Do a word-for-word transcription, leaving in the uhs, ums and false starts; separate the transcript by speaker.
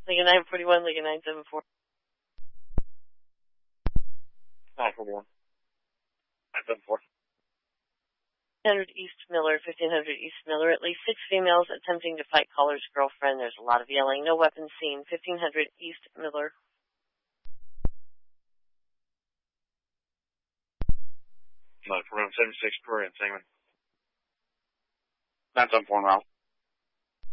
Speaker 1: Lincoln nine forty-one, Lincoln nine seven four.
Speaker 2: nine forty-one. nine seven four.
Speaker 1: fifteen hundred East Miller, fifteen hundred East Miller. At least six females attempting to fight caller's girlfriend. There's a lot of yelling. No weapons seen. fifteen hundred East Miller.
Speaker 2: No, for room seventy-six, Prairie and Seaman. nine seven four now.